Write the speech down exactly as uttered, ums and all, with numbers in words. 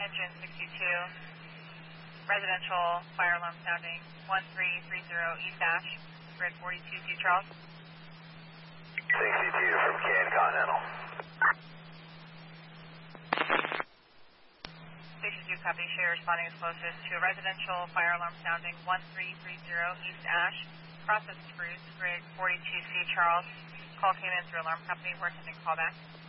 engine sixty-two, residential fire alarm sounding one three three zero East Ash, grid forty-two C Charles. sixty-two from Can Continental. Station two copy, share responding as closest to a residential fire alarm sounding one three three zero East Ash, process Spruce, grid forty-two C Charles. Call came in through alarm company, we're attending callback.